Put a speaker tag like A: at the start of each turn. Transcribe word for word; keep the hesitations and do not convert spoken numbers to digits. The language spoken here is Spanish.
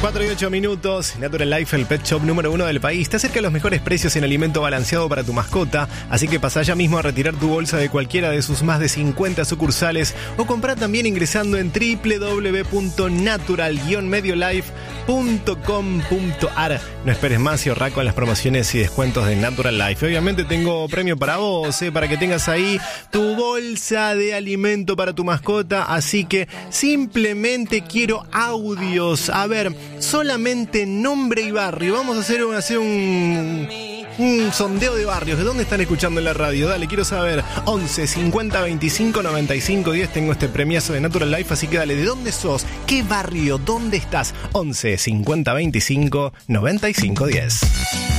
A: cuatro y ocho minutos, Natural Life, el pet shop número uno del país. Te acerca a los mejores precios en alimento balanceado para tu mascota, así que pasa ya mismo a retirar tu bolsa de cualquiera de sus más de cincuenta sucursales o comprar también ingresando en doble u doble u doble u punto natural guion mediolife punto com punto a r. No esperes más y ahorra con las promociones y descuentos de Natural Life. Obviamente tengo premio para vos, eh, para que tengas ahí tu bolsa de alimento para tu mascota, así que simplemente quiero audios. A ver, solamente nombre y barrio. Vamos a hacer un, hacer un, un sondeo de barrios. ¿De dónde están escuchando en la radio? Dale, quiero saber. once cincuenta veinticinco noventa y cinco diez. Tengo este premiazo de Natural Life, así que dale, ¿de dónde sos? ¿Qué barrio? ¿Dónde estás? once cincuenta veinticinco noventa y cinco diez.